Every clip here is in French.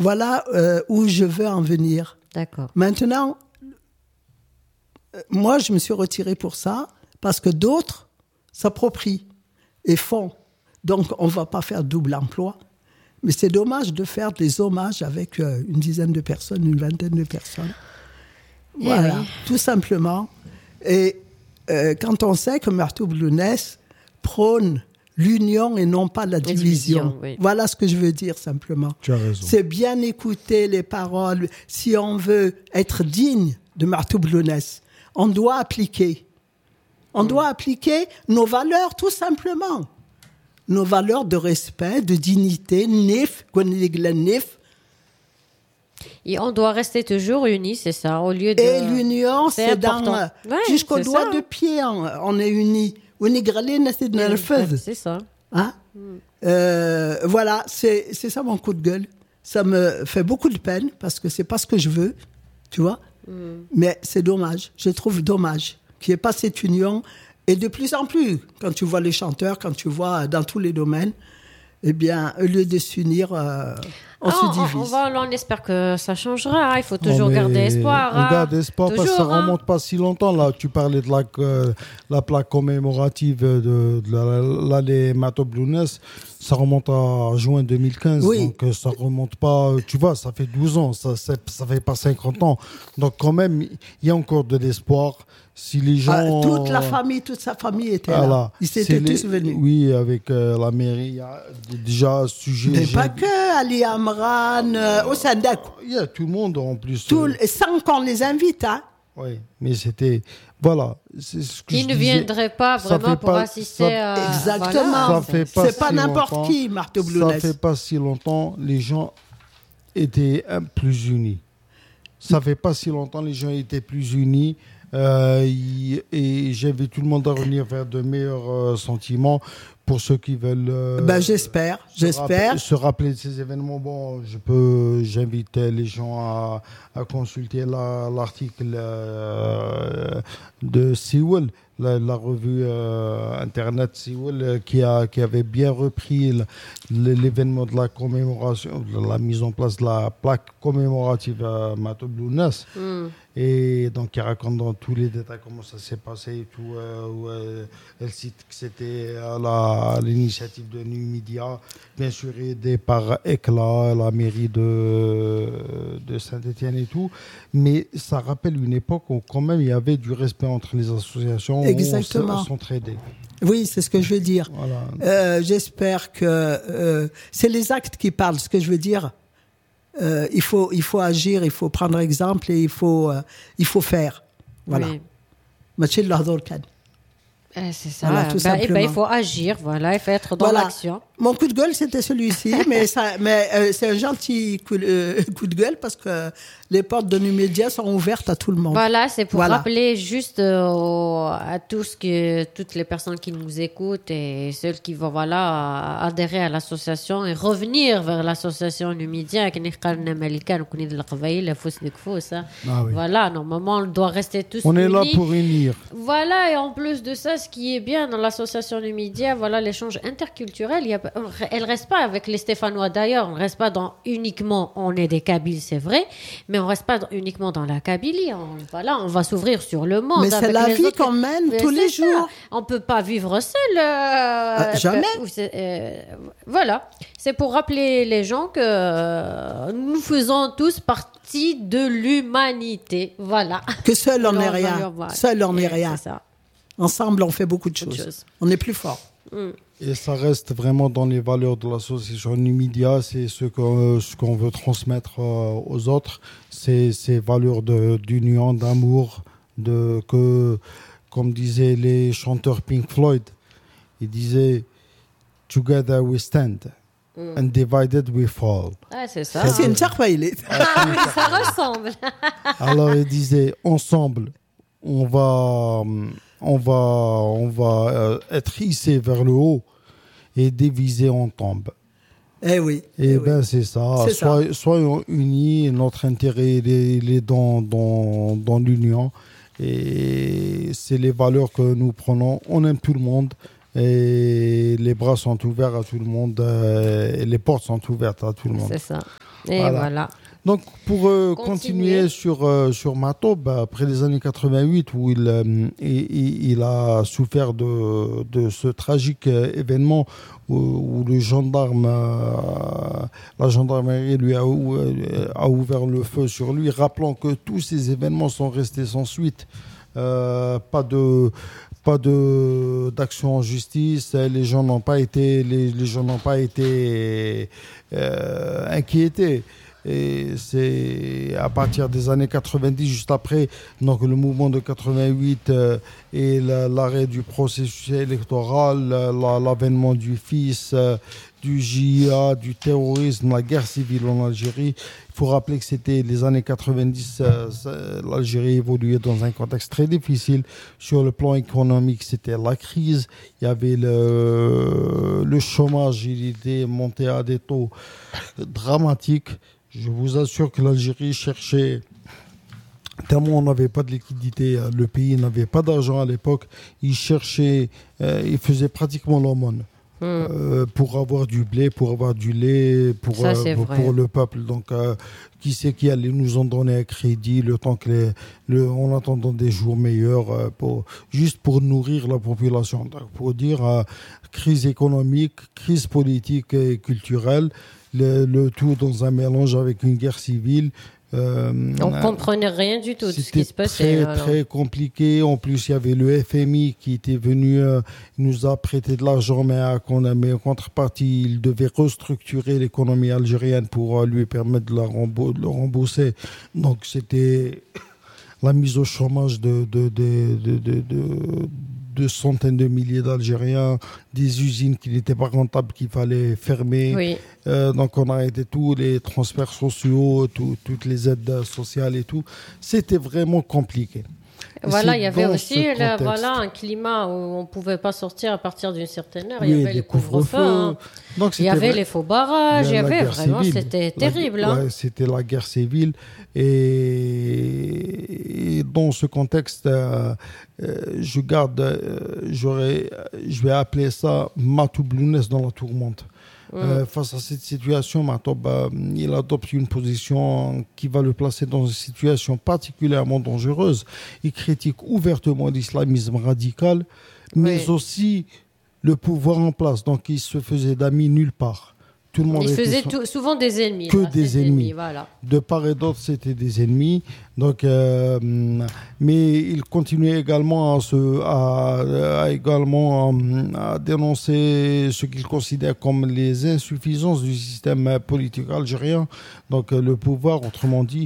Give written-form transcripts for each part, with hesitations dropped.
voilà où je veux en venir. D'accord. Maintenant, moi, je me suis retirée pour ça, parce que d'autres s'approprient et font. Donc, on ne va pas faire double emploi. Mais c'est dommage de faire des hommages avec une dizaine de personnes, une vingtaine de personnes. Voilà, tout simplement. Et quand on sait que Martou Blounès prône l'union et non pas la division. Oui. Voilà ce que je veux dire simplement. Tu as raison. C'est bien écouter les paroles. Si on veut être digne de Martou Blounès, on doit appliquer. On doit appliquer nos valeurs, tout simplement. Nos valeurs de respect, de dignité, nif, Et on doit rester toujours unis, c'est ça, au lieu de... Et l'union, c'est important. jusqu'au c'est doigt ça. de pied, on est unis. C'est ça. Hein? Voilà, c'est ça mon coup de gueule. Ça me fait beaucoup de peine parce que c'est pas ce que je veux, tu vois. Mais c'est dommage, je trouve dommage qu'il n'y ait pas cette union. Et de plus en plus, quand tu vois les chanteurs, quand tu vois dans tous les domaines, eh bien, au lieu de s'unir, on se divise. On espère que ça changera. Il faut toujours garder espoir. On garde espoir toujours, parce que ça remonte pas si longtemps. Là, tu parlais de la plaque commémorative de l'allée Martou Blounès. Ça remonte à juin 2015. Oui. Donc, ça remonte pas. Tu vois, ça fait 12 ans. Ça fait pas 50 ans. Donc, quand même, il y a encore de l'espoir. Si les gens... toute sa famille était là. Ils étaient tous venus. Oui, avec la mairie. Il y a déjà sujet... Mais pas que Ali Amran, Ossadak. Il y a tout le monde en plus. Sans qu'on les invite, hein. Oui, mais c'était... Voilà. C'est ce que Ils ne viendraient pas vraiment pour assister à... Exactement. Voilà. C'est pas n'importe qui, Martou Blounès. Ça fait pas si longtemps, les gens étaient plus unis. Ça fait pas si longtemps, les gens étaient plus unis. Et j'invite tout le monde à revenir vers de meilleurs sentiments pour ceux qui veulent j'espère se rappeler de ces événements. Bon, j'invite les gens à consulter l'article de Sewell, la revue internet Sewell, qui avait bien repris l'événement de la commémoration, de la mise en place de la plaque commémorative à Martou Blounès. Et donc, il raconte dans tous les détails comment ça s'est passé et tout. Elle cite que c'était à l'initiative de Numidia, bien sûr aidé par ECLA, la mairie de Saint-Étienne et tout. Mais ça rappelle une époque où quand même il y avait du respect entre les associations. Exactement. Où on s'entraidait. Oui, c'est ce que je veux dire. Voilà. J'espère que c'est les actes qui parlent. Ce que je veux dire, il faut agir, il faut prendre exemple et il faut faire. Voilà. C'est ça. Voilà, tout simplement. Il faut agir, voilà, il faut être dans l'action. Mon coup de gueule, c'était celui-ci, mais c'est un gentil coup de gueule parce que les portes de Numédia sont ouvertes à tout le monde. Voilà, c'est pour rappeler juste à toutes les personnes qui nous écoutent et ceux qui vont adhérer à l'association et revenir vers l'association Numédia. Voilà, normalement, on doit rester tous unis. On est unis. là pour unir. Voilà, et en plus de ça, ce qui est bien dans l'association Numédia, voilà, l'échange interculturel, elle reste pas avec les Stéphanois d'ailleurs, on reste pas uniquement, on est des Kabyles, c'est vrai, mais on reste pas uniquement dans la Kabylie. On va s'ouvrir sur le monde. Mais c'est la vie qu'on mène tous les jours. On peut pas vivre seul. Jamais. Voilà, c'est pour rappeler les gens que nous faisons tous partie de l'humanité. Voilà. Que seul on n'est rien. Seul on n'est rien. C'est ça. Ensemble, on fait beaucoup de choses. On est plus fort. Et ça reste vraiment dans les valeurs de l'association Numidia. C'est ce qu'on veut transmettre aux autres. C'est ces valeurs d'union, d'amour, comme disaient les chanteurs Pink Floyd. Ils disaient « Together we stand ». And divided we fall. Ah, c'est ça. C'est une charpaïlée. Ça ressemble. Alors, il disait, ensemble, on va être hissé vers le haut et divisé on tombe. Eh oui. C'est ça. Soyons unis, notre intérêt il est dans l'union. Et c'est les valeurs que nous prenons. On aime tout le monde. et les bras sont ouverts à tout le monde, et les portes sont ouvertes à tout le monde. C'est ça. Et voilà. Donc, pour continuer sur Matoub, après les années 88, où il a souffert de ce tragique événement où le gendarme, la gendarmerie lui a ouvert le feu sur lui, rappelant que tous ces événements sont restés sans suite. Pas d'action en justice, les gens n'ont pas été inquiétés. Et c'est à partir des années 90, juste après, donc le mouvement de 88 et l'arrêt du processus électoral, l'avènement du FIS, du JIA, du terrorisme, la guerre civile en Algérie. Il faut rappeler que c'était les années 90, l'Algérie évoluait dans un contexte très difficile. Sur le plan économique, c'était la crise. Il y avait le chômage, il était monté à des taux dramatiques. Je vous assure que l'Algérie cherchait, tellement on n'avait pas de liquidité, le pays n'avait pas d'argent à l'époque, il faisait pratiquement l'aumône pour avoir du blé, pour avoir du lait, pour le peuple. Donc, qui c'est qui allait nous en donner un crédit le temps en attendant des jours meilleurs, juste pour nourrir la population. Donc, pour dire crise économique, crise politique et culturelle, le tout dans un mélange avec une guerre civile. On ne comprenait rien du tout de ce qui se passait. C'était très compliqué. En plus, il y avait le FMI qui était venu, nous a prêté de l'argent, mais en contrepartie, il devait restructurer l'économie algérienne pour lui permettre de le rembourser. Donc, c'était la mise au chômage de centaines de milliers d'Algériens, des usines qui n'étaient pas rentables, qu'il fallait fermer. Oui. Donc on a arrêté tous les transferts sociaux, toutes les aides sociales et tout. C'était vraiment compliqué. Voilà, il y avait aussi un climat où on ne pouvait pas sortir à partir d'une certaine heure. Oui, il y avait le couvre-feu. Il y avait les faux barrages. Il y avait vraiment, c'était terrible. C'était la guerre civile. Et dans ce contexte, je vais appeler ça Matoublounès dans la tourmente. Face à cette situation, Matoub, il adopte une position qui va le placer dans une situation particulièrement dangereuse. Il critique ouvertement l'islamisme radical, mais aussi le pouvoir en place. Donc, il se faisait d'amis nulle part. Tout le monde faisait souvent des ennemis. Des ennemis. Voilà. De part et d'autre, c'était des ennemis. Donc, mais il continuait également à dénoncer ce qu'il considère comme les insuffisances du système politique algérien. Donc, le pouvoir, autrement dit,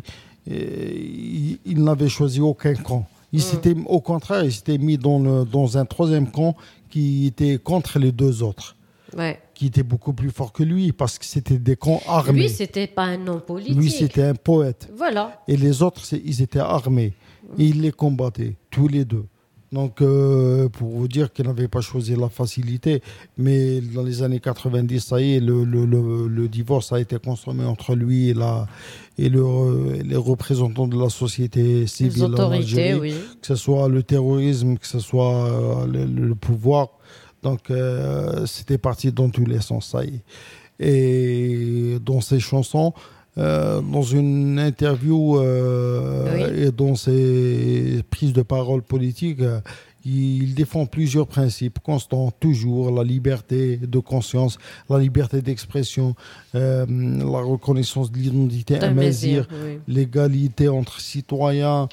il n'avait choisi aucun camp. Au contraire, il s'était mis dans un troisième camp qui était contre les deux autres. Ouais. Qui était beaucoup plus fort que lui, parce que c'était des camps armés. Lui, c'était pas un homme politique. Lui, c'était un poète. Voilà. Et les autres, ils étaient armés. Et ils les combattaient, tous les deux. Donc, pour vous dire qu'il n'avait pas choisi la facilité, mais dans les années 90, ça y est, le divorce a été consommé entre lui et les représentants de la société civile en Algérie, que ce soit le terrorisme, que ce soit le pouvoir. Donc, c'était parti dans tous les sens, ça y est. Et dans ses chansons, dans une interview et dans ses prises de parole politiques, il défend plusieurs principes constants, toujours la liberté de conscience, la liberté d'expression, la reconnaissance de l'identité amazigh, l'égalité entre citoyens,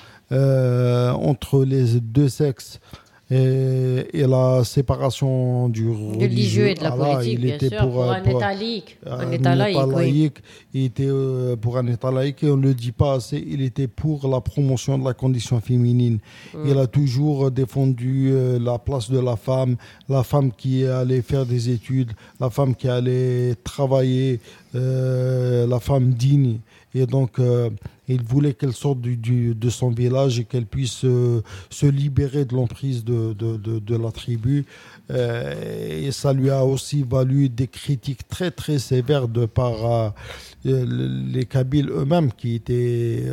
entre les deux sexes. Et la séparation du religieux et de la politique, bien sûr, pour un État laïque. Un État laïque. Il était pour un État laïque, et on ne le dit pas assez, il était pour la promotion de la condition féminine. Il a toujours défendu la place de la femme qui allait faire des études, la femme qui allait travailler, la femme digne. Et donc, il voulait qu'elle sorte de son village et qu'elle puisse se libérer de l'emprise de la tribu. Et ça lui a aussi valu des critiques très, très sévères de par les Kabyles eux-mêmes, qui étaient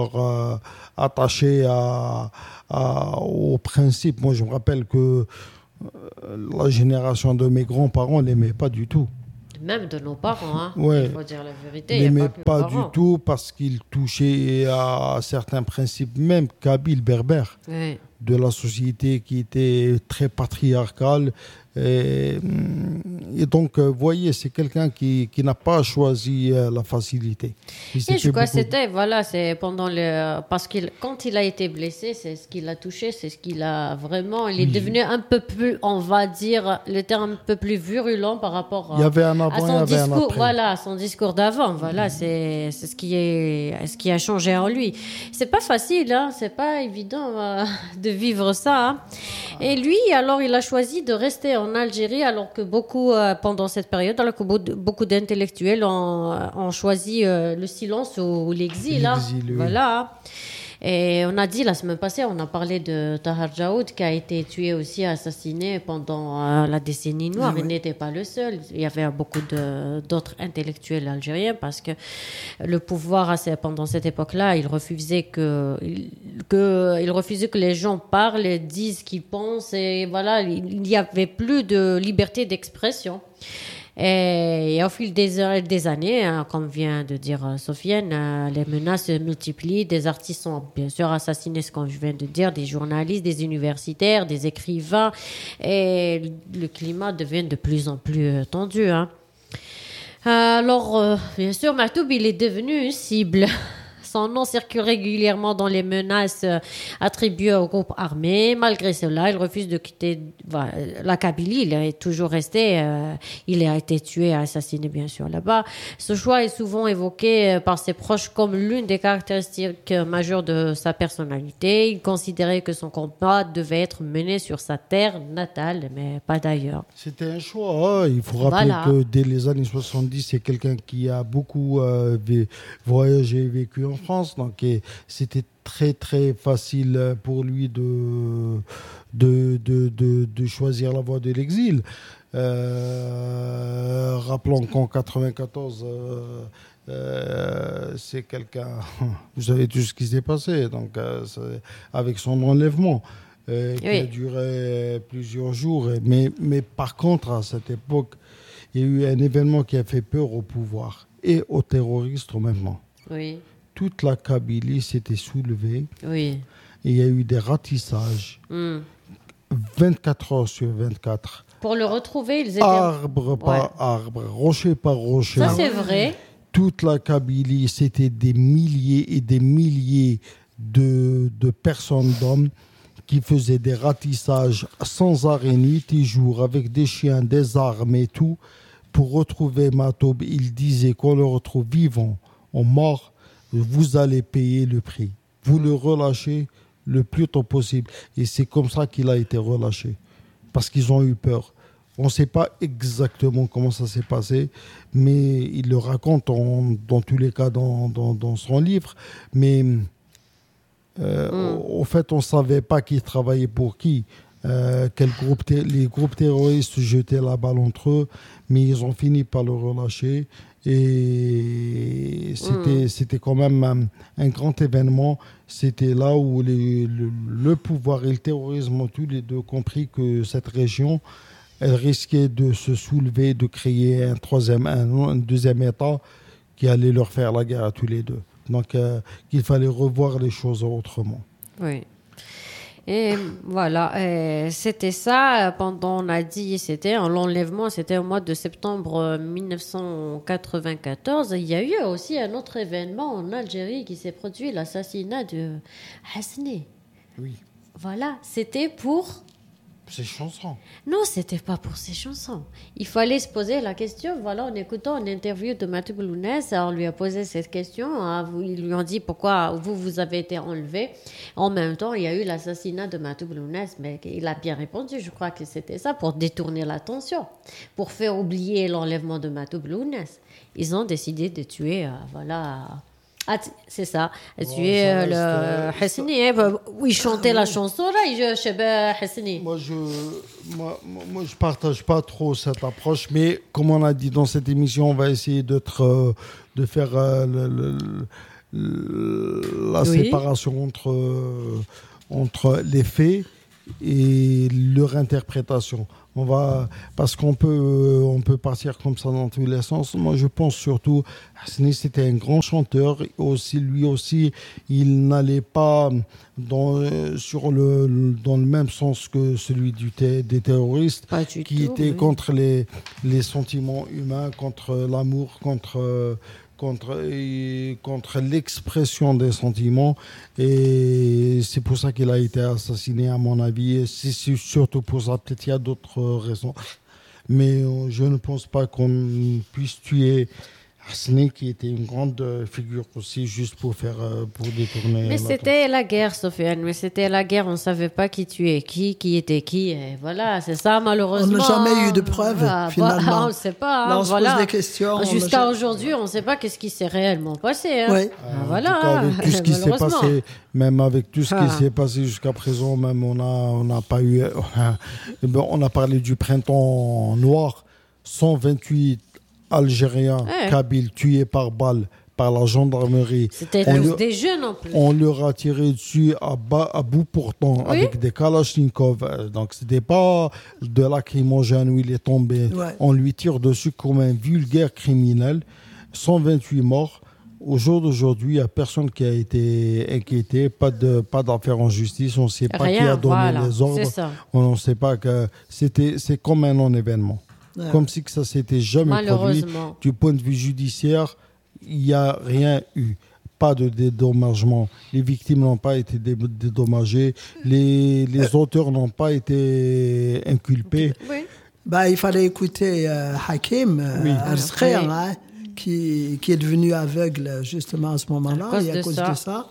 encore attachés aux principes. Moi, je me rappelle que la génération de mes grands-parents ne l'aimait pas du tout. Même de nos parents, hein. Ouais. Il faut dire la vérité. Il Il n'y a n'aimait pas, que pas nos du parents. tout parce qu'il touchait à certains principes, même kabyles, berbères, Oui. de la société qui était très patriarcale. Et donc, vous voyez, c'est quelqu'un qui n'a pas choisi la facilité. Et je crois que c'était, voilà, c'est pendant le. Parce que quand il a été blessé, c'est ce qui l'a touché, c'est ce qu'il a vraiment. Il est devenu un peu plus, on va dire, le terme un peu plus virulent par rapport Il y avait un à avant, il y son avait un discours. après. Voilà, son discours d'avant. Voilà, c'est ce qui a changé en lui. C'est pas facile, hein, c'est pas évident de vivre ça. Hein. Et lui, alors, il a choisi de rester en Algérie, alors que beaucoup, pendant cette période, alors que beaucoup d'intellectuels ont choisi le silence ou l'exil. Hein. L'exil, oui. Voilà. Et on a dit la semaine passée, on a parlé de Tahar Jaoud qui a été tué aussi, assassiné pendant la décennie noire. Oui. Il n'était pas le seul. Il y avait beaucoup d'autres intellectuels algériens parce que le pouvoir, pendant cette époque-là, il refusait que les gens parlent, disent ce qu'ils pensent. Et voilà, il n'y avait plus de liberté d'expression. Et au fil des années, hein, comme vient de dire Sofiane, les menaces se multiplient. Des artistes sont bien sûr assassinés, ce que je viens de dire, des journalistes, des universitaires, des écrivains. Et le climat devient de plus en plus tendu. Hein. Alors, bien sûr, Mahtoub, il est devenu une cible. Son nom circule régulièrement dans les menaces attribuées aux groupes armés. Malgré cela, il refuse de quitter la Kabylie. Il est toujours resté. Il a été tué, assassiné bien sûr là-bas. Ce choix est souvent évoqué par ses proches comme l'une des caractéristiques majeures de sa personnalité. Il considérait que son combat devait être mené sur sa terre natale, mais pas d'ailleurs. C'était un choix. Hein. Il faut rappeler que dès les années 70, c'est quelqu'un qui a beaucoup voyagé et vécu en France. Donc, c'était très, très facile pour lui de choisir la voie de l'exil. Rappelons qu'en 94, c'est quelqu'un... Vous savez tout ce qui s'est passé donc, avec son enlèvement. Qui a duré plusieurs jours. Mais par contre, à cette époque, il y a eu un événement qui a fait peur au pouvoir et aux terroristes en même temps. Oui. Toute la Kabylie s'était soulevée. Oui. Et il y a eu des ratissages. 24 heures sur 24. Pour le retrouver, ils étaient... Arbre par arbre, rocher par rocher. Ça, c'est vrai. Toute la Kabylie, c'était des milliers et des milliers de personnes, d'hommes, qui faisaient des ratissages sans arrêt, nuit et jour, avec des chiens, des armes et tout, pour retrouver Mahtoub. Il disait qu'on le retrouve vivant ou mort, vous allez payer le prix. Vous le relâchez le plus tôt possible. Et c'est comme ça qu'il a été relâché, parce qu'ils ont eu peur. On ne sait pas exactement comment ça s'est passé, mais il le raconte dans tous les cas dans son livre. Mais au fait, on ne savait pas qui travaillait pour qui. Les groupes terroristes jetaient la balle entre eux, mais ils ont fini par le relâcher. Et c'était quand même un grand événement. C'était là où le pouvoir et le terrorisme ont tous les deux compris que cette région, elle risquait de se soulever, de créer un deuxième État qui allait leur faire la guerre à tous les deux. Donc, qu'il fallait revoir les choses autrement. Oui. Et voilà, c'était ça. Pendant, on a dit, c'était l'enlèvement, c'était au mois de septembre 1994. Il y a eu aussi un autre événement en Algérie qui s'est produit, l'assassinat de Hasni. Oui. Voilà, c'était pour... Ces chansons. Non, c'était pas pour ces chansons. Il fallait se poser la question. Voilà, en écoutant une interview de Mahtoub Lounès, on lui a posé cette question. Ils lui ont dit pourquoi vous avez été enlevé. En même temps, il y a eu l'assassinat de Mahtoub Lounès, mais il a bien répondu. Je crois que c'était ça pour détourner l'attention, pour faire oublier l'enlèvement de Mahtoub Lounès. Ils ont décidé de tuer, c'est ça, tuer le Hassani. Oui, il chantait la chanson là, il Cheba Hassani. Moi, je partage pas trop cette approche, mais comme on a dit dans cette émission, on va essayer de faire la séparation entre les faits et leur interprétation. Parce qu'on peut partir comme ça dans tous les sens. Moi, je pense surtout, Hasni, c'était un grand chanteur. Lui aussi, il n'allait pas dans le même sens que celui des terroristes, qui étaient contre les sentiments humains, contre l'amour, contre l'expression des sentiments, et c'est pour ça qu'il a été assassiné, à mon avis. Et c'est surtout pour ça. Peut-être il y a d'autres raisons, mais je ne pense pas qu'on puisse tuer Hasni, qui était une grande figure aussi, juste pour détourner. Mais c'était la guerre, Sofiane. Mais c'était la guerre. On ne savait pas qui tuait qui était qui. Et voilà, c'est ça, malheureusement. On n'a jamais eu de preuves, finalement. On ne sait pas. Là, on se pose des questions. Jusqu'à aujourd'hui, on ne sait pas qu'est-ce qui s'est réellement passé. Hein. Oui. Voilà. Avec tout ce qui s'est passé, même avec tout ce qui s'est passé jusqu'à présent, même on n'a pas eu. On a parlé du printemps noir. 128 Algériens, Kabyles, tués par balle par la gendarmerie. C'était tous des jeunes en plus. On leur a tiré dessus à bout portant, avec des kalachnikovs. Donc c'était pas de lacrymogène où il est tombé. Ouais. On lui tire dessus comme un vulgaire criminel. 128 morts. Au jour d'aujourd'hui, il n'y a personne qui a été inquiété, pas d'affaire en justice, on ne sait pas qui a donné les ordres, on ne sait pas que c'est comme un non-événement. Ouais. Comme si que ça s'était jamais produit. Du point de vue judiciaire, il n'y a rien eu. Pas de dédommagement. Les victimes n'ont pas été dédommagées. Les auteurs n'ont pas été inculpés. Oui. Il fallait écouter Hakim Arskhir, qui est devenu aveugle justement à ce moment-là, à cause de ça.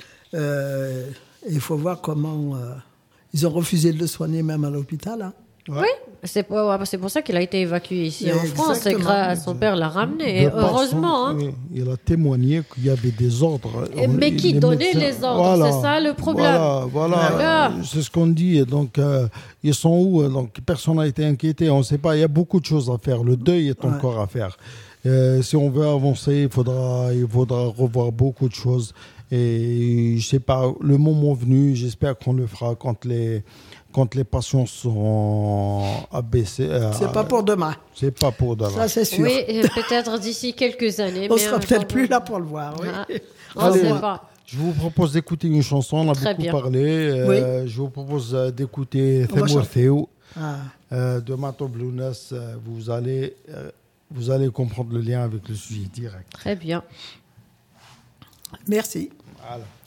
Il faut voir comment ils ont refusé de le soigner même à l'hôpital. Hein. Ouais. Oui, c'est pour ça qu'il a été évacué ici en France. Son père l'a ramené, et heureusement. Hein. Il a témoigné qu'il y avait des ordres. Mais qui donnait les ordres, c'est ça le problème. Voilà. C'est ce qu'on dit. Donc, ils sont où? Donc, personne n'a été inquiété. On ne sait pas. Il y a beaucoup de choses à faire. Le deuil est encore à faire. Si on veut avancer, il faudra revoir beaucoup de choses. Et je ne sais pas, le moment venu, j'espère qu'on le fera quand les passions seront abaissées. C'est pas pour demain. C'est pas pour demain. Ça, c'est sûr. Oui, peut-être d'ici quelques années. On sera peut-être plus là pour le voir. Oui. On ne sait pas. Je vous propose d'écouter une chanson. On a beaucoup parlé. Je vous propose d'écouter Thelma Theo de Mato Blueness. Vous allez comprendre le lien avec le sujet direct. Très bien. Merci. Voilà.